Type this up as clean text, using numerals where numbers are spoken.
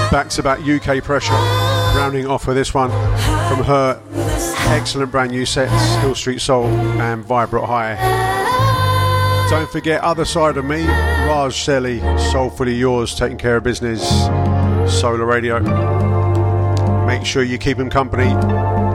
back-to-back UK Pressure, rounding off with this one from her excellent brand new sets, Hill Street Soul and Vibrate High. Don't forget Other Side of Me, Raj Selly, Soulfully Yours, taking care of business, Solar Radio. Make sure you keep them company.